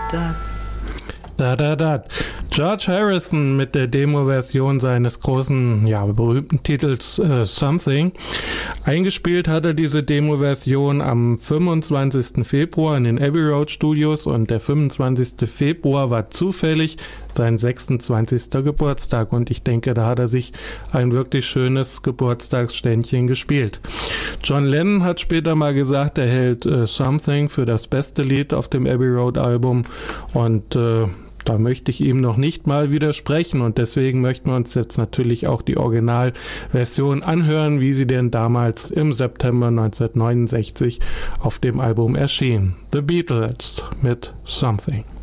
Da. George Harrison mit der Demo-Version seines großen, berühmten Titels Something. Eingespielt hat er diese Demo-Version am 25. Februar in den Abbey Road Studios und der 25. Februar war zufällig sein 26. Geburtstag und ich denke, da hat er sich ein wirklich schönes Geburtstagsständchen gespielt. John Lennon hat später mal gesagt, er hält Something für das beste Lied auf dem Abbey Road Album und da möchte ich ihm noch nicht mal widersprechen und deswegen möchten wir uns jetzt natürlich auch die Originalversion anhören, wie sie denn damals im September 1969 auf dem Album erschien. The Beatles mit Something.